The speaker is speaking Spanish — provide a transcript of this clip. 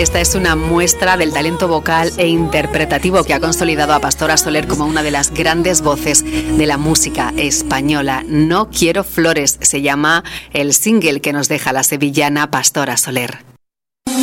Esta es una muestra del talento vocal e interpretativo que ha consolidado a Pastora Soler como una de las grandes voces de la música española. No quiero flores, se llama el single que nos deja la sevillana Pastora Soler.